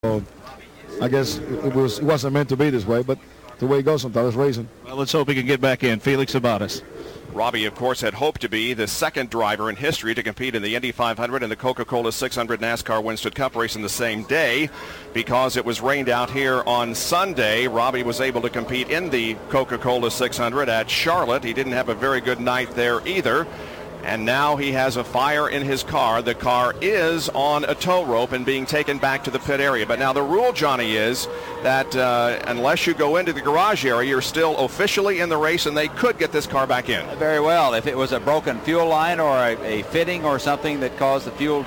I guess it wasn't meant to be this way, but the way it goes sometimes, it's racing. Well, let's hope he can get back in. Felix Sabates. Robbie, of course, had hoped to be the second driver in history to compete in the Indy 500 and the Coca-Cola 600 NASCAR Winston Cup race in the same day. Because it was rained out here on Sunday, Robbie was able to compete in the Coca-Cola 600 at Charlotte. He didn't have a very good night there either. And now he has a fire in his car. The car is on a tow rope and being taken back to the pit area. But now the rule, Johnny, is that unless you go into the garage area, you're still officially in the race, and they could get this car back in. Very well. If it was a broken fuel line or a fitting or something that caused the fuel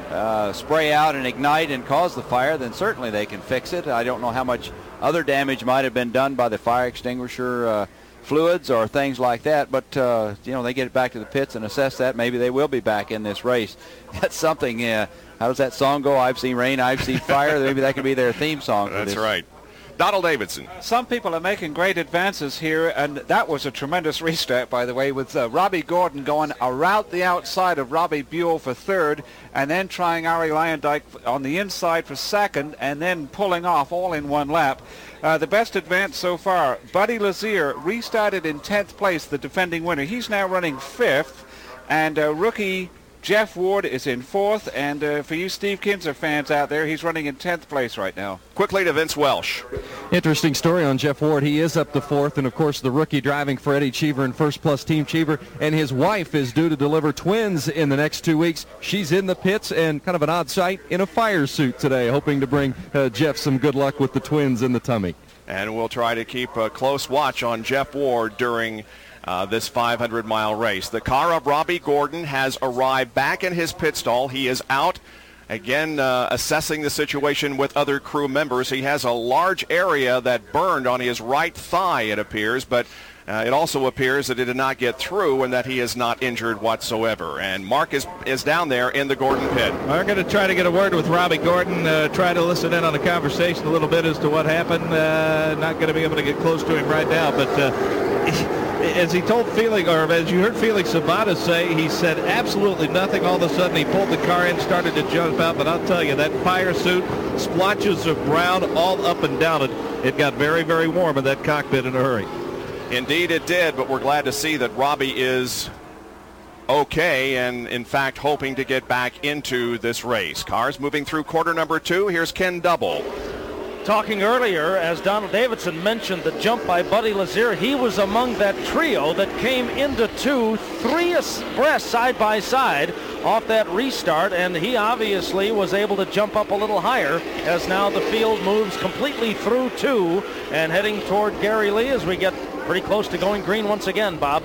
to spray out and ignite and cause the fire, then certainly they can fix it. I don't know how much other damage might have been done by the fire extinguisher fluids or things like that, but they get it back to the pits and assess that. Maybe they will be back in this race. That's something. How does that song go? I've seen rain, I've seen fire. Maybe that could be their theme song. That's right. Donald Davidson. Some people are making great advances here, and that was a tremendous restart, by the way, with Robbie Gordon going around the outside of Robbie Buell for third, and then trying Arie Luyendyk on the inside for second, and then pulling off all in one lap. The best advance so far, Buddy Lazier restarted in 10th place, the defending winner. He's now running 5th, and rookie Jeff Ward is in 4th, and for you Steve Kinser fans out there, he's running in 10th place right now. Quickly to Vince Welsh. Interesting story on Jeff Ward. He is up to 4th, and of course the rookie driving for Eddie Cheever in First Plus Team Cheever, and his wife is due to deliver twins in the next 2 weeks. She's in the pits and kind of an odd sight in a fire suit today, hoping to bring Jeff some good luck with the twins in the tummy. And we'll try to keep a close watch on Jeff Ward during this 500-mile race. The car of Robbie Gordon has arrived back in his pit stall. He is out, again, assessing the situation with other crew members. He has a large area that burned on his right thigh, it appears, but it also appears that it did not get through and that he is not injured whatsoever. And Mark is down there in the Gordon pit. We're going to try to get a word with Robbie Gordon, try to listen in on the conversation a little bit as to what happened. Not going to be able to get close to him right now, but as he told Felix, or as you heard Felix Sabates say, he said absolutely nothing. All of a sudden he pulled the car in, started to jump out, but I'll tell you, that fire suit, splotches of brown all up and down it. It got very, very warm in that cockpit in a hurry. Indeed it did, but we're glad to see that Robbie is okay and, in fact, hoping to get back into this race. Cars moving through quarter number 2. Here's Ken Double. Talking earlier, as Donald Davidson mentioned, the jump by Buddy Lazier, he was among that trio that came into 2, 3 abreast side by side off that restart, and he obviously was able to jump up a little higher as now the field moves completely through 2 and heading toward Gary Lee as we get pretty close to going green once again, Bob.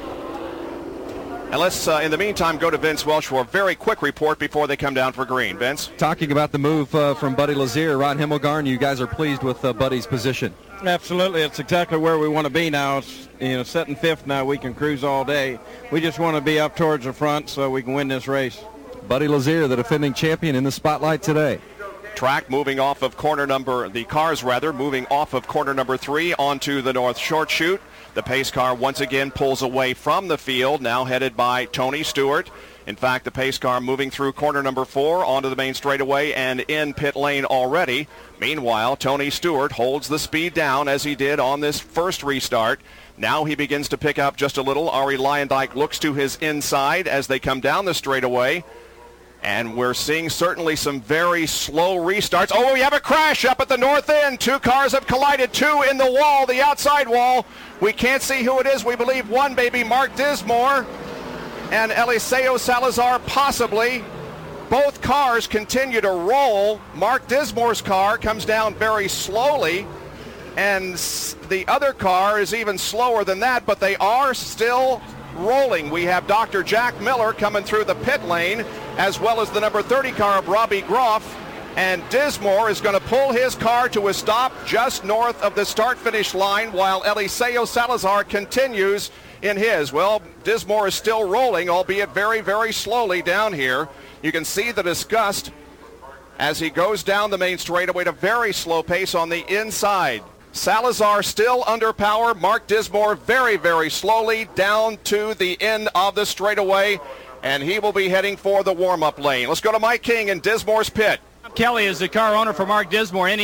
And let's, in the meantime, go to Vince Welsh for a very quick report before they come down for green. Vince? Talking about the move from Buddy Lazier, Ron Himmelgarn, you guys are pleased with Buddy's position. Absolutely. It's exactly where we want to be now. It's, setting 5th now. We can cruise all day. We just want to be up towards the front so we can win this race. Buddy Lazier, the defending champion, in the spotlight today. Track moving off of the cars moving off of corner number 3 onto the north short chute. The pace car once again pulls away from the field, now headed by Tony Stewart. In fact, the pace car moving through corner number 4 onto the main straightaway and in pit lane already. Meanwhile, Tony Stewart holds the speed down as he did on this first restart. Now he begins to pick up just a little. Arie Luyendyk looks to his inside as they come down the straightaway. And we're seeing certainly some very slow restarts. Oh, we have a crash up at the north end. 2 cars have collided, 2 in the wall, the outside wall. We can't see who it is. We believe one may be Mark Dismore and Eliseo Salazar possibly. Both cars continue to roll. Mark Dismore's car comes down very slowly, and the other car is even slower than that, but they are still rolling. We have Dr. Jack Miller coming through the pit lane, as well as the number 30 car of Robbie Groff, and Dismore is going to pull his car to a stop just north of the start-finish line while Eliseo Salazar continues in his. Well, Dismore is still rolling, albeit very, very slowly down here. You can see the disgust as he goes down the main straightaway at a very slow pace on the inside. Salazar still under power. Mark Dismore very, very slowly down to the end of the straightaway, and he will be heading for the warm-up lane. Let's go to Mike King in Dismore's pit. Kelly is the car owner for Mark Dismore.